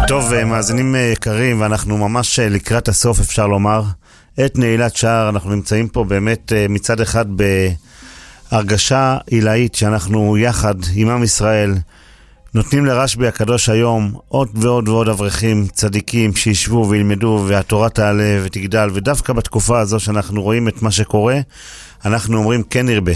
טוב, מאזינים יקרים, ואנחנו ממש לקראת הסוף, אפשר לומר. את נעילת שער, אנחנו נמצאים פה באמת מצד אחד בהרגשה עילאית, שאנחנו יחד עם עם ישראל נותנים לרשב"י הקדוש היום עוד ועוד ועוד אברכים צדיקים שישבו וילמדו, והתורה תעלה ותגדל, ודווקא בתקופה הזו שאנחנו רואים את מה שקורה, אנחנו אומרים כן נרבה.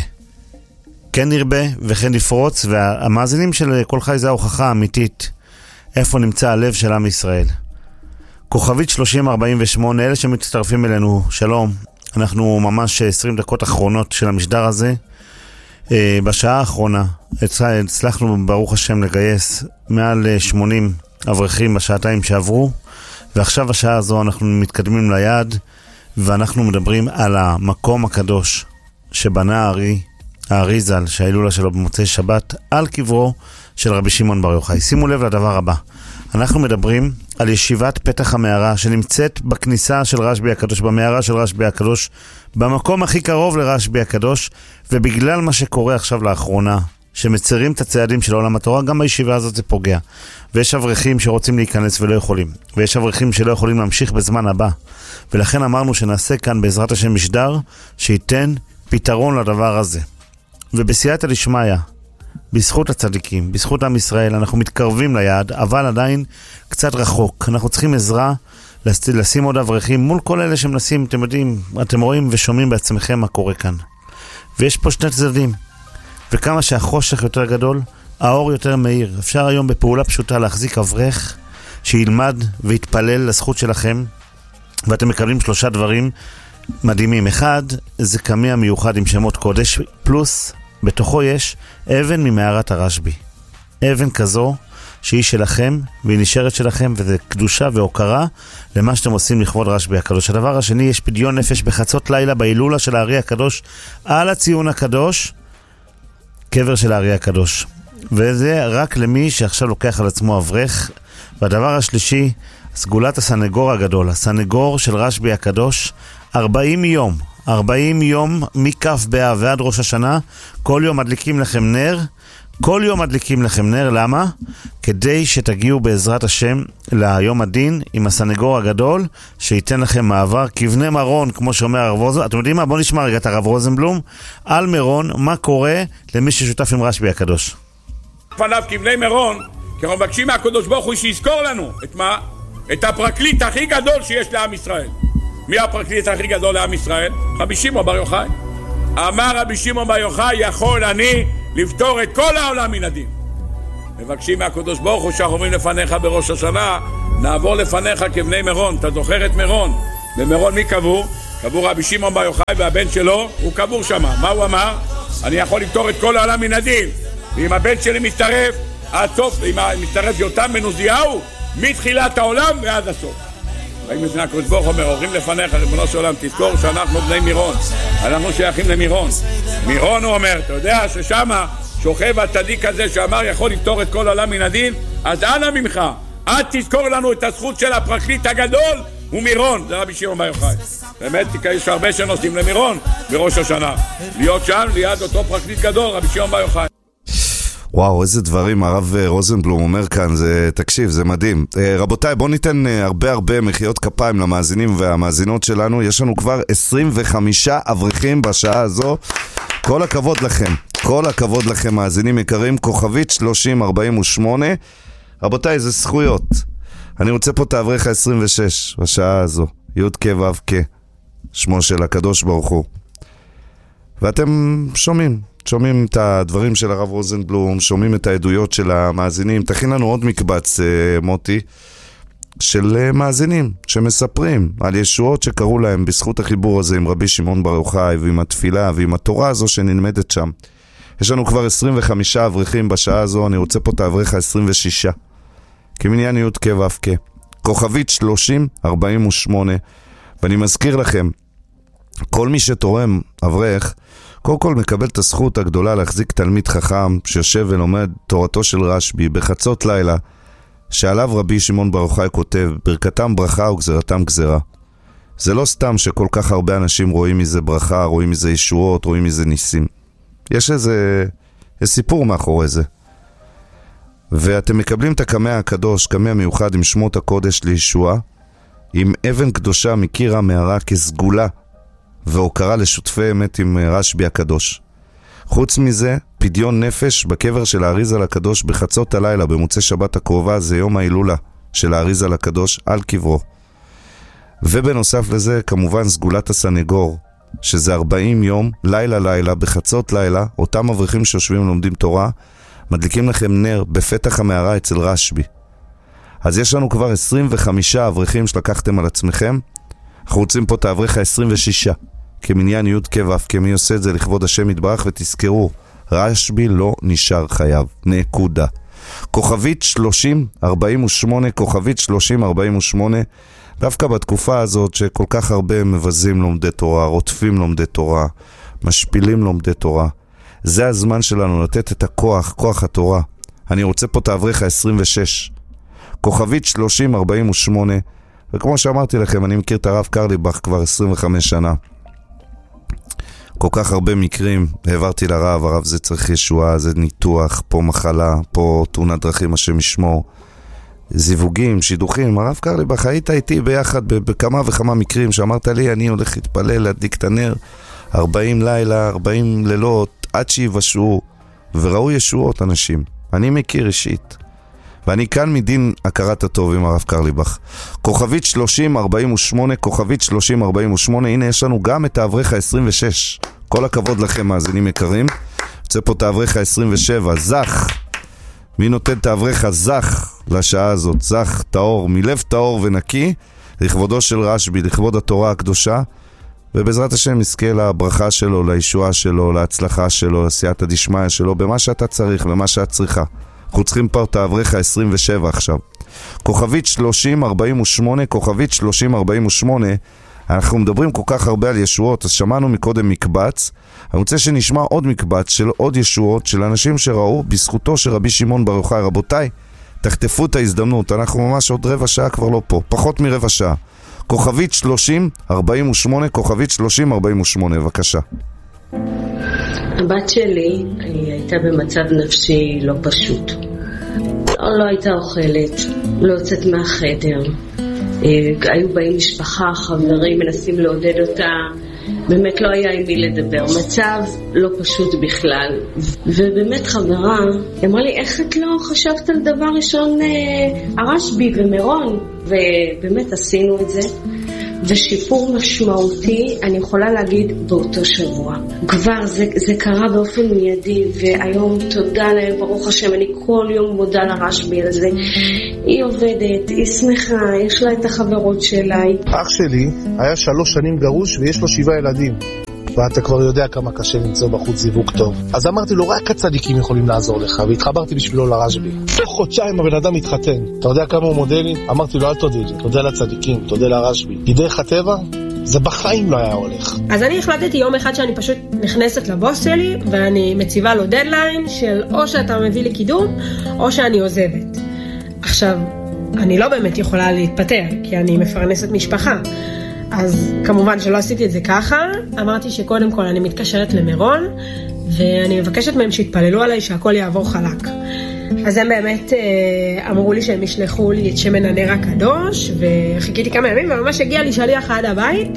כן נרבה וכן נפרוץ, והמאזינים של כל חי זה ההוכחה האמיתית איפה נמצא הלב של עם ישראל. כוכבית 3048, אלה שמצטרפים אלינו, שלום. אנחנו ממש 20 דקות אחרונות של המשדר הזה. בשעה האחרונה הצלחנו ברוך השם לגייס מעל 80 אברכים בשעתיים שעברו, ועכשיו בשעה הזו אנחנו מתקדמים ליעד, ואנחנו מדברים על המקום הקדוש שבנה הארי ז"ל, שההילולה שלו במוצאי שבת, על קברו של רבי שמעון בר יוחאי. שימו לב לדבר הבא, אנחנו מדברים על ישיבת פתח המערה שנמצאת בכניסה של רשב"י הקדוש, במערה של רשב"י הקדוש, במקום הכי קרוב לרשב"י הקדוש, ובגלל מה שקורה עכשיו לאחרונה, שמצרים את הצעדים של עולם התורה, גם בישיבה הזאת זה פוגע. ויש אברכים שרוצים להיכנס ולא יכולים, ויש אברכים שלא יכולים להמשיך בזמן הבא, ולכן אמרנו שנעשה כאן בעזרת השם משדר שייתן פתרון לדבר הזה. ובסייעתא דשמיא, בזכות הצדיקים, בזכות עם ישראל, אנחנו מתקרבים ליעד, אבל עדיין קצת רחוק. אנחנו צריכים עזרה לשים עוד אברכים מול כל אלה שמנסים, אתם יודעים, אתם רואים ושומעים בעצמכם מה קורה כאן. ויש פה שני צדדים, וכמה שהחושך יותר גדול, האור יותר מהיר. אפשר היום בפעולה פשוטה להחזיק אברך שילמד ויתפלל לזכות שלכם, ואתם מקבלים 3 דברים מדהימים. אחד, זה קמע מיוחד עם שמות קודש, פלוס בתוכו יש אבן ממערת הרשב"י. אבן כזו שהיא שלכם והיא נשארת שלכם, וזה קדושה והוקרה למה שאתם עושים לכבוד רשב"י הקדוש. הדבר השני, יש פדיון נפש בחצות לילה בהילולה של הארי הקדוש, על הציון הקדוש, קבר של הארי הקדוש. וזה רק למי שעכשיו לוקח על עצמו אברך. והדבר השלישי, סגולת הסנגור הגדול, הסנגור של רשב"י הקדוש, 40 יום מכף באב ועד ראש השנה, כל יום מדליקים לכם נר, כל יום מדליקים לכם נר. למה? כדי שתגיעו בעזרת השם ליום הדין עם הסנגור הגדול, שייתן לכם מעבר כבני מרון, כמו שאומר הרב רוזנבלום. אתם יודעים מה? בואו נשמע רגע את הרב רוזנבלום על מירון, מה קורה למי ששותף עם רשב"י הקדוש. פניו כבני מרון, כי אנחנו מבקשים מהקדוש ברוך הוא שיזכור לנו את מה? את הפרקליט הכי גדול שיש לעם ישראל. מי הפרקליט הכי גדול לעם ישראל? רבי שמעון בר יוחאי. אמר רבי שמעון בר יוחאי, יכול אני לפתור את כל העולם מן הדין. מבקשים מהקדוש ברוך הוא שאנחנו אומרים לפניך בראש השנה, נעבור לפניך כבני מרון. אתה זוכר את מירון? במירון מי קבור? קבור רבי שמעון בר יוחאי, והבן שלו הוא קבור שם. מה הוא אמר? אני יכול לפתור את כל העולם מן הדין. ואם הבן שלי מצטרף עד סוף, אם מצטרף יותם בן עוזיהו, מתחילת העולם ועד הסוף. ואם לפני הקדוש ברוך הוא אומר, אומרים לפניך, ריבונו של עולם, תזכור שאנחנו בני מירון, אנחנו שייכים למירון. מירון, הוא אומר, אתה יודע ששמה שוכב הצדיק הזה שאמר יכול לפתור את כל העולם מן הדין, אז אנא ממך, אל תזכור לנו את הזכות של הפרקליט הגדול, הוא מירון, זה רבי שמעון בר יוחאי. באמת, יש הרבה שנוסעים למירון בראש השנה, להיות שם ליד אותו פרקליט גדול, רבי שמעון בר יוחאי. וואו, איזה דברים הרב רוזנבלום אומר כאן, תקשיב, זה מדהים. רבותיי, בואו ניתן הרבה מחיאות כפיים למאזינים והמאזינות שלנו. יש לנו כבר 25 אברכים בשעה הזו. כל הכבוד לכם, כל הכבוד לכם מאזינים יקרים. כוכבית 3048. רבותיי, זה זכויות. אני רוצה פה את האברך ה-26 בשעה הזו. י' כ' ו' כ', שמו של הקדוש ברוך הוא. ואתם שומעים את הדברים של הרב רוזנבלום, שומעים את העדויות של המאזינים. תכין לנו עוד מקבץ, מוטי, של מאזינים שמספרים על ישועות שקראו להם בזכות החיבור הזה עם רבי שמעון בר יוחאי, ועם התפילה ועם התורה הזו שנלמדת שם. יש לנו כבר 25 אברכים בשעה הזו. אני רוצה פה את האברך ה-26 כמניין י' כ' ו' כ', כוכבית 3048. ואני מזכיר לכם, כל מי שתורם אברך, קודם כל מקבל את הזכות הגדולה להחזיק תלמיד חכם שיושב ולומד תורתו של רשב"י בחצות לילה, שעליו רבי שמעון בר יוחאי כותב, ברכתם ברכה וגזרתם גזרה. זה לא סתם שכל כך הרבה אנשים רואים מזה ברכה, רואים מזה ישועות, רואים מזה ניסים. יש איזה סיפור מאחורי זה. ואתם מקבלים את הקמע הקדוש, קמע מיוחד עם שמות הקודש לישוע, עם אבן קדושה מקיר המערה כסגולה, והוקרה לשותפי אמת עם רשב"י הקדוש. חוץ מזה, פדיון נפש בקבר של האריזל הקדוש בחצות הלילה, במוצאי שבת הקרובה, זה יום ההילולה של האריזל הקדוש על קברו. ובנוסף לזה, כמובן סגולת הסנגור, שזה 40 יום, לילה, בחצות לילה, אותם אברכים שיושבים ולומדים תורה, מדליקים לכם נר בפתח המערה אצל רשב"י. אז יש לנו כבר 25 אברכים שלקחתם על עצמכם, אנחנו רוצים פה את האברך ה-26, כמניין י' כו', כמי עושה את זה לכבוד השם יתברך, ותזכרו, רשב"י לא נשאר חייב, נקודה. כוכבית 3048, כוכבית 3048, דווקא בתקופה הזאת שכל כך הרבה מבזים לומדי תורה, רודפים לומדי תורה, משפילים לומדי תורה, זה הזמן שלנו לתת את הכוח, כוח התורה. אני רוצה פה את האברך ה-26, כוכבית 3048, וכמו שאמרתי לכם, אני מכיר את הרב קרליבך כבר 25 שנה. כל כך הרבה מקרים, העברתי לרב, הרב זה צריך ישועה, זה ניתוח, פה מחלה, פה תאונת דרכים, השם ישמור, זיווגים, שידוכים. הרב קרליבך, היית איתי ביחד בכמה וכמה מקרים שאמרת לי, אני הולך להתפלל, להדליק את הנר, 40 לילה, 40 לילות, עד שיבשו, וראו ישועות אנשים. אני מכיר אישית. ואני כאן מדין הכרת הטוב עם הרב קרליבך. כוכבית 3048, כוכבית 3048, הנה יש לנו גם את האברך ה-26. כל הכבוד לכם מאזינים יקרים. יוצא פה את האברך ה-27, זך. מי נותן את האברך הזך לשעה הזאת? זך, טהור, מלב טהור ונקי, לכבודו של רשב"י, לכבוד התורה הקדושה, ובעזרת השם יזכה לברכה שלו, לישועה שלו, להצלחה שלו, לסייעתא דשמיא שלו, במה שאתה צריך, במה שאת צריכה. אנחנו צריכים פה את האברך ה-27 עכשיו. כוכבית 3048, כוכבית 3048, אנחנו מדברים כל כך הרבה על ישועות, אז שמענו מקודם מקבץ, אני רוצה שנשמע עוד מקבץ של עוד ישועות, של אנשים שראו בזכותו של רבי שמעון בר יוחאי. רבותיי, תחטפו את ההזדמנות, אנחנו ממש עוד רבע שעה כבר לא פה, פחות מרבע שעה. כוכבית 3048, כוכבית 3048, בבקשה. הבת שלי הייתה במצב נפשי לא פשוט. לא הייתה אוכלת, לא יוצאת מהחדר. היו באים משפחה, חברים, מנסים לעודד אותה. באמת לא היה עם מי לדבר. מצב לא פשוט בכלל. ובאמת חברה אמרה לי, איך את לא חשבת על דבר ראשון הרשב"י ומירון? ובאמת עשינו את זה. ושיפור משמעותי, אני יכולה להגיד, באותו שבוע. כבר זה קרה באופן מיידי, והיום תודה להם, ברוך השם, אני כל יום מודה לרשב"י על זה. היא עובדת, היא שמחה, יש לה את החברות שלה. אח שלי היה 3 שנים גרוש ויש לו 7 ילדים. ואתה כבר יודע כמה קשה למצוא בחוץ זיווג טוב. אז אמרתי לו, רק הצדיקים יכולים לעזור לך, והתחברתי בשבילו לרשב"י. תוך חודשיים הבן אדם מתחתן. אתה יודע כמה הוא מודה לי? אמרתי לו, אל תודה לי, תודה לצדיקים, תודה לרשב"י. בדרך הטבע, זה בחיים לא היה הולך. אז אני החלטתי יום אחד שאני פשוט נכנסת לבוס שלי, ואני מציבה לו דדליין של או שאתה מביא לי קידום, או שאני עוזבת. עכשיו, אני לא באמת יכולה להתפטר, כי אני מפרנסת משפחה. אז כמובן שלא עשיתי את זה ככה, אמרתי שקודם כל אני מתקשרת למירון, ואני מבקשת מהם שיתפללו עליי שהכל יעבור חלק. אז הם באמת אמרו לי שהם ישלחו לי את שמן הנר הקדוש, וחיכיתי כמה ימים, וממש הגיע לי שליח עד הבית,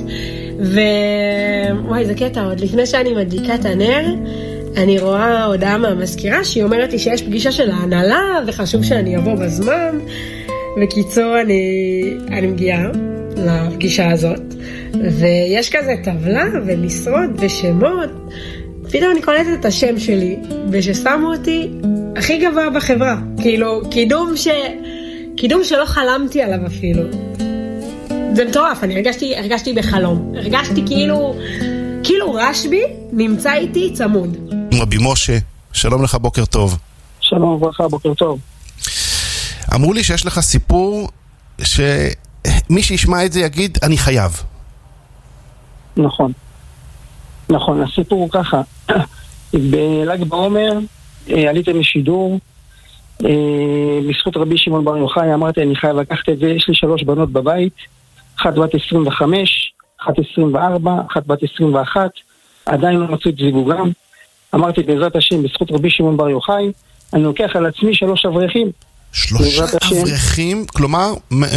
וואי, זה קטע, עוד לפני שאני מדליקה את הנר, אני רואה הודעה מהמזכירה שהיא אומרת לי שיש פגישה של ההנהלה, וחשוב שאני אבוא בזמן. בקיצור, אני מגיעה לפגישה הזאת, ויש כזה טבלה ומשרות ושמות. פתאום אני קולטת את השם שלי, וששמו אותי הכי גבוה בחברה. כאילו, קידום שלא חלמתי עליו אפילו. זה מטורף, אני הרגשתי בחלום. הרגשתי כאילו רשב"י נמצא איתי צמוד. רבי משה, שלום לך, בוקר טוב. שלום וברכה, בוקר טוב. אמרו לי שיש לך סיפור שמי שישמע את זה יגיד, אני חייב. נכון, הסיפור הוא ככה. בל"ג בעומר עליתם לשידור, בזכות רבי שמעון בר יוחאי, אמרתי אני חייב לקחת את זה. יש לי 3 בנות בבית, אחת בת 25, אחת 24, אחת בת 21, עדיין לא מצאו את זיווגם. אמרתי בעזרת השם, בזכות רבי שמעון בר יוחאי, אני לוקח על עצמי 3 אברכים. 3 אברכים, כלומר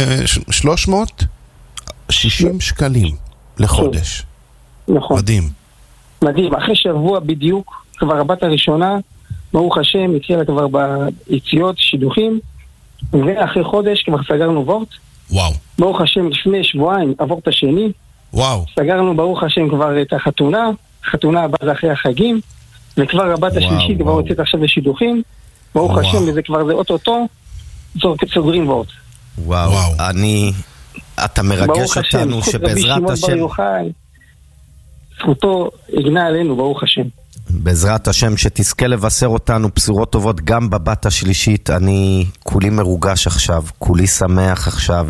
360 שקלים לחודש. נכון. מדהים. מדהים, אחרי שבוע בדיוק, כבר הבת הראשונה, ברוך השם, התחילה כבר ביציאות, שידוכים, ואחרי חודש כבר סגרנו וורט. וואו. ברוך השם, לפני שבועיים, הוורט השני. וואו. סגרנו ברוך השם כבר את החתונה, החתונה הבאה זה אחרי החגים, וכבר הבת השלישית כבר יוצאת עכשיו לשידוכים, ברוך השם, וזה כבר זה אוטוטו, סוגרים וורט. וואו, אתה מרגש אותנו שבעזרת השם, זכותו הגנה עלינו, ברוך השם. בעזרת השם שתזכה לבשר אותנו בשורות טובות גם בבת השלישית. אני כולי מרוגש עכשיו, כולי שמח עכשיו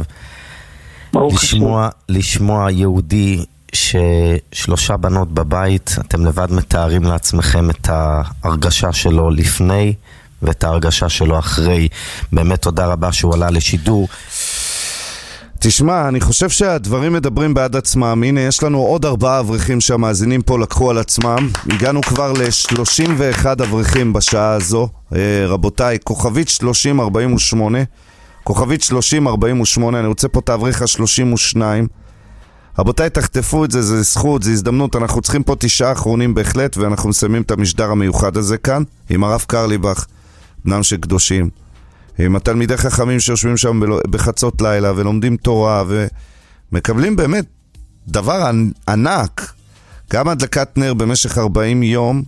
לשמוע יהודי ש3 בנות בבית. אתם לבד מתארים לעצמכם את ההרגשה שלו לפני ואת ההרגשה שלו אחרי. באמת תודה רבה שהוא עלה לשידור. תשמע, אני חושב שהדברים מדברים בעד עצמם. הנה, יש לנו עוד 4 אברכים שהמאזינים פה לקחו על עצמם. הגענו כבר ל31 אברכים בשעה הזו. רבותיי, כוכבית 3048. כוכבית 3048, אני רוצה פה את האברך ה32. רבותיי, תחטפו את זה, זה זכות, זה הזדמנות. אנחנו צריכים פה 9 אחרונים בהחלט, ואנחנו מסיימים את המשדר המיוחד הזה כאן, עם הרב קרליבך, בנם של קדושים. עם התלמידי חכמים שיושבים שם בחצות לילה ולומדים תורה ומקבלים באמת דבר ענק. גם הדלקת נר במשך 40 יום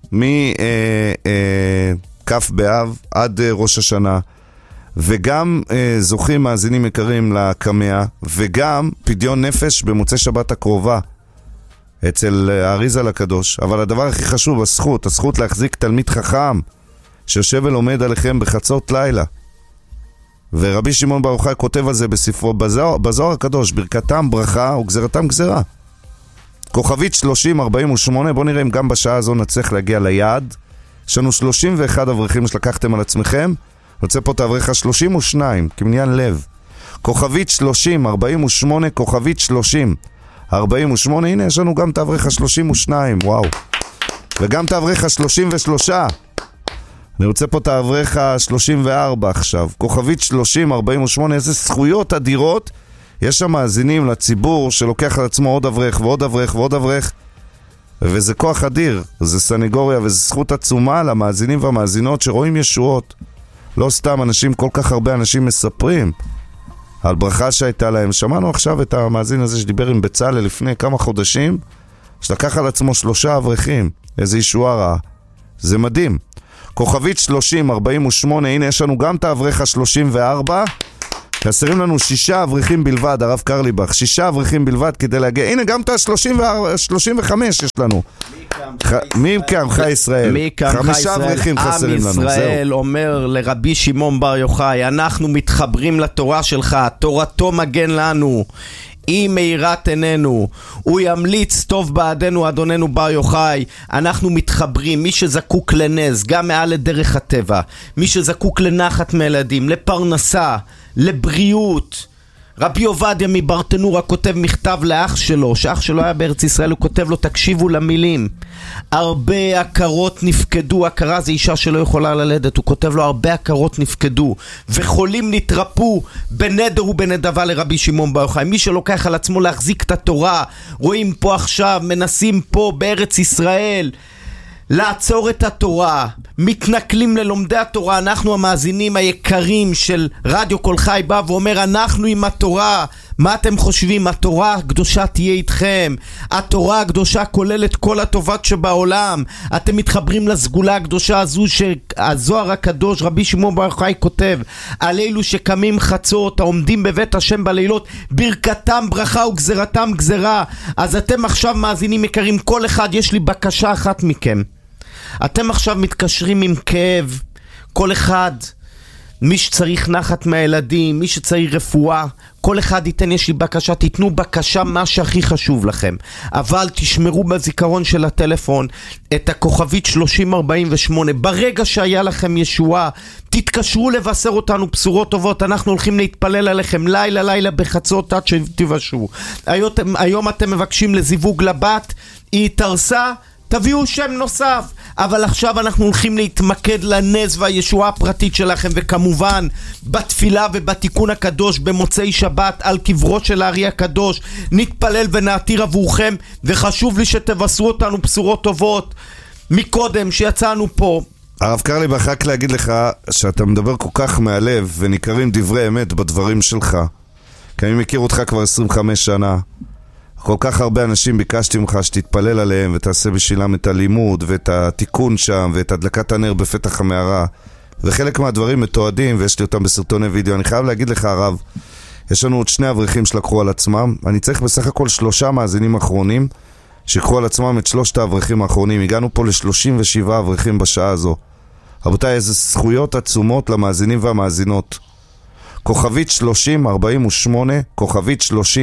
מכף באב עד ראש השנה, וגם זוכים מאזינים יקרים לקמע, וגם פדיון נפש במוצאי שבת הקרובה אצל האריזה לקדוש. אבל הדבר הכי חשוב, הזכות להחזיק תלמיד חכם שיושב ולומד עליכם בחצות לילה. ורבי שמעון בר יוחאי כותב על זה בספרו בזוהר הקדוש, ברכתם ברכה וגזרתם גזרה. כוכבית 3048, בוא נראה אם גם בשעה הזו נצליח להגיע ליעד. יש לנו 31 אברכים שלקחתם על עצמכם, רוצה פה את האברך ה32 כמניין לב. כוכבית 3048, כוכבית 3048, הנה יש לנו גם את האברך ה32, וואו. וגם את האברך ה33. אני רוצה פה את האברך ה34 עכשיו. כוכבית 3048, איזה זכויות אדירות. יש שם מאזינים לציבור שלוקח על עצמו עוד אברך ועוד אברך ועוד אברך. וזה כוח אדיר, זה סנגוריה וזה זכות עצומה למאזינים והמאזינות שרואים ישועות. לא סתם אנשים, כל כך הרבה אנשים מספרים על ברכה שהייתה להם. שמענו עכשיו את המאזין הזה שדיבר עם בצלאל לפני כמה חודשים, שלקח על עצמו 3 אברכים. איזה ישועה רעה. זה מדהים. כוכבית 3048, הנה יש לנו גם את האברך ה34, חסרים לנו 6 אברכים בלבד, הרב קרליבך, 6 אברכים בלבד כדי להגיע, הנה גם את ה35 יש לנו. מי כעמך ישראל? 5 אברכים חסרים לנו. עם ישראל אומר לרבי שמעון בר יוחאי, אנחנו מתחברים לתורה שלך, תורתו מגן לנו, היא מאירת עינינו, הוא ימליץ טוב בעדנו אדוננו בר יוחאי. אנחנו מתחברים, מי שזקוק לנז, גם מעל לדרך הטבע, מי שזקוק לנחת מילדים, לפרנסה, לבריאות. רבי עובדיה מברטנורה כותב מכתב לאח שלו, שאח שלו היה בארץ ישראל, הוא כותב לו, תקשיבו למילים, הרבה הכרות נפקדו, הכרה זה אישה שלא יכולה ללדת, הוא כותב לו, הרבה הכרות נפקדו, וחולים נתרפו בנדר ובנדבה לרבי שמעון בר יוחאי. מי שלוקח על עצמו להחזיק את התורה, רואים פה עכשיו, מנסים פה בארץ ישראל לעצור את התורה, מתנכלים ללומדי התורה. אנחנו המאזינים היקרים של רדיו כל חי בא ואומר, אנחנו עם התורה. מה אתם חושבים? התורה הקדושה תהיה איתכם. התורה הקדושה כוללת כל הטובות שבעולם. אתם מתחברים לסגולה הקדושה הזו שהזוהר הקדוש רבי שמעון בר יוחאי כותב על אלו שקמים חצות, העומדים בבית השם בלילות, ברכתם ברכה וגזרתם גזרה. אז אתם עכשיו מאזינים יקרים, כל אחד יש לי בקשה אחת מכם. אתם עכשיו מתקשרים עם כאב, כל אחד, מי שצריך נחת מהילדים, מי שצריך רפואה, כל אחד ייתן, יש לי בקשה, תיתנו בקשה מה שהכי חשוב לכם, אבל תשמרו בזיכרון של הטלפון את הכוכבית 3048. ברגע שהיה לכם ישועה, תתקשרו לבשר אותנו בשורות טובות, אנחנו הולכים להתפלל עליכם לילה לילה בחצות עד שתבשו. היום אתם מבקשים לזיווג לבת, היא התארסה, תביאו שם נוסף. אבל עכשיו אנחנו הולכים להתמקד לנס והישועה הפרטית שלכם, וכמובן בתפילה ובתיקון הקדוש במוצאי שבת על קברו של הארי הקדוש נתפלל ונעתיר עבורכם, וחשוב לי שתבשרו אותנו בשורות טובות מקודם שיצאנו פה. הרב קרליבך, רק להגיד לך שאתה מדבר כל כך מהלב וניכרים דברי אמת בדברים שלך, כי אני מכיר אותך כבר 25 שנה. כל כך הרבה אנשים ביקשתי ממך שתתפלל עליהם ותעשה בשבילם את הלימוד ואת התיקון שם ואת הדלקת הנר בפתח המערה, וחלק מהדברים מתועדים ויש לי אותם בסרטוני וידאו. אני חייב להגיד לך הרב, יש לנו עוד 2 אברכים שלקחו על עצמם. אני צריך בסך הכל 3 מאזינים אחרונים שיקחו על עצמם את 3 האברכים האחרונים. הגענו פה ל-37 אברכים בשעה הזו. רבותיי, איזה זכויות עצומות למאזינים והמאזינות. כוכבית 3048, כוכבית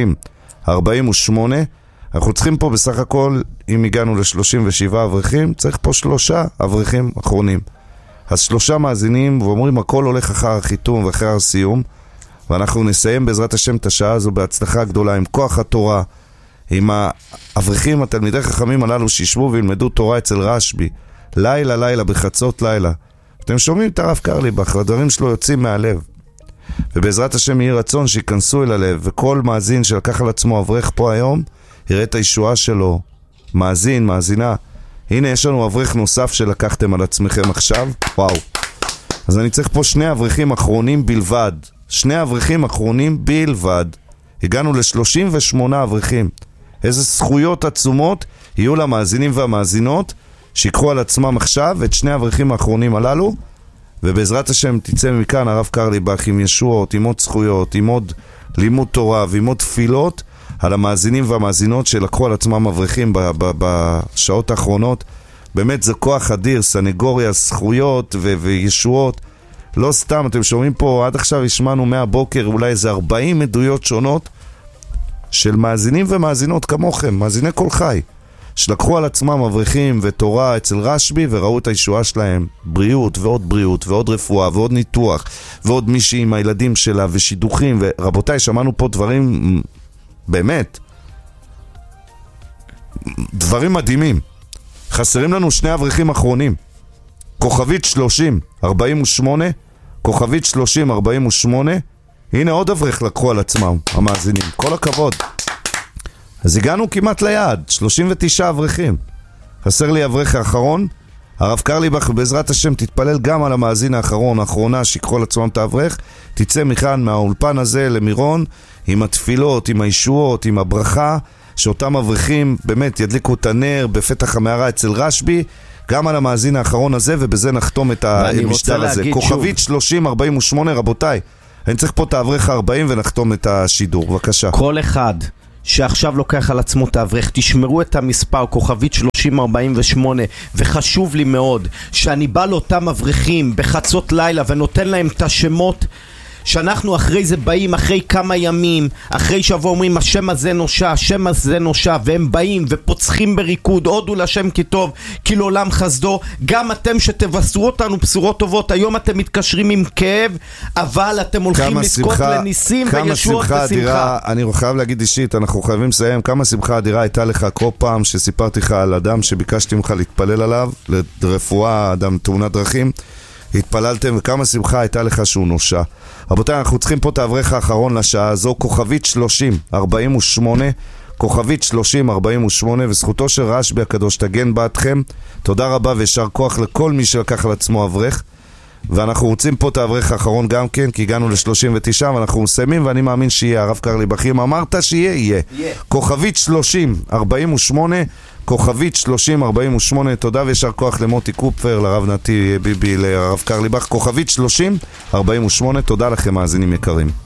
3048. אנחנו צריכים פה בסך הכל, אם הגענו ל-37 אברכים, צריך פה 3 אברכים אחרונים. אז 3 מאזינים ואומרים הכל הולך אחר החיתום ואחר הסיום, ואנחנו נסיים בעזרת השם את השעה הזו בהצלחה גדולה עם כוח התורה, עם האברכים התלמידי חכמים הללו שישבו וילמדו תורה אצל רשב"י לילה לילה בחצות לילה. אתם שומעים את הרב קרליבך, הדברים שלו יוצאים מהלב, ובעזרת השם יהיה רצון שיכנסו אל הלב, וכל מאזין שלקח על עצמו אברך פה היום יראה את הישועה שלו. מאזין, מאזינה, הנה יש לנו אברך נוסף שלקחתם על עצמכם עכשיו. וואו. אז אני צריך פה 2 אברכים אחרונים בלבד, 2 אברכים אחרונים בלבד. הגענו ל-38 אברכים. איזה זכויות עצומות יהיו למאזינים והמאזינות שיקחו על עצמם עכשיו את 2 האברכים האחרונים הללו, ובעזרת השם תצא מכאן הרב קרליבך עם ישועות, עם עוד זכויות, עם עוד לימוד תורה ועם עוד תפילות על המאזינים והמאזינות שלקחו על עצמם אברכים בשעות האחרונות. באמת זה כוח אדיר, סנגוריה, זכויות וישועות. לא סתם, אתם שומעים פה, עד עכשיו השמענו מהבוקר אולי איזה 40 עדויות שונות של מאזינים ומאזינות כמוכם, מאזיני כל חי, שלקחו על עצמם אברכים ותורה אצל רשב"י וראו את הישועה שלהם. בריאות ועוד רפואה ועוד ניתוח ועוד מישהי עם הילדים שלה ושידוכים. ורבותיי, שמענו פה דברים באמת דברים מדהימים. חסרים לנו 2 אברכים אחרונים. כוכבית 3048, כוכבית 3048. הנה עוד אברך לקחו על עצמם המאזינים, כל הכבוד. אז הגענו כמעט ליעד, 39 אברכים. חסר לי אברך האחרון. הרב קרליבך בעזרת השם תתפלל גם על המאזין האחרון, האחרונה שיקחו על עצמם את האברך. תצא מכאן מהאולפן הזה למירון עם התפילות, עם הישועות, עם הברכה, שאותם אברכים באמת ידליקו את הנר בפתח המערה אצל רשב"י, גם על המאזין האחרון הזה, ובזה נחתום את המשדר הזה. כוכבית 3048, רבותיי, אני צריך פה את האברך 40 ונחתום את השידור, בבקשה. כל אחד שעכשיו לוקח על עצמו את האברך, תשמרו את המספר כוכבית 3048, וחשוב לי מאוד שאני בא לאותם אברכים בחצות לילה ונותן להם את השמות, שאנחנו אחרי זה באים, אחרי כמה ימים, אחרי שבוע אומרים השם הזה נושע, השם הזה נושע, והם באים ופוצחים בריקוד, הודו לשם כי טוב, כי לעולם חסדו. גם אתם שתבשרו אותנו בשורות טובות, היום אתם מתקשרים עם כאב, אבל אתם הולכים לזכות לניסים וישועות ושמחה. אני חייב להגיד אישית, אנחנו חייבים לסיים, כמה שמחה אדירה הייתה לך כל פעם שסיפרתי לך על אדם שביקשתי ממך להתפלל עליו, לרפואה, אדם תאונת דרכים, התפללתם, וכמה שמחה הייתה לך שהוא נושע. רבותיי, אנחנו צריכים פה את האברך האחרון לשעה הזו, כוכבית 3048, כוכבית 3048, וזכותו של רשב"י הקדוש תגן בעדכם. תודה רבה וישר כוח לכל מי שלקח על עצמו אברך, ואנחנו רוצים פה את האברך האחרון גם כן, כי הגענו ל-39 ואנחנו מסיימים, ואני מאמין שיהיה. הרב קרליבך, אמרת שיהיה, יהיה. כוכבית 3048, כוכבית 3048, תודה וישר כוח למוטי קופפר, לרב נתי ביבי, לרב קרליבך. כוכבית 3048, תודה לכם מאזינים יקרים.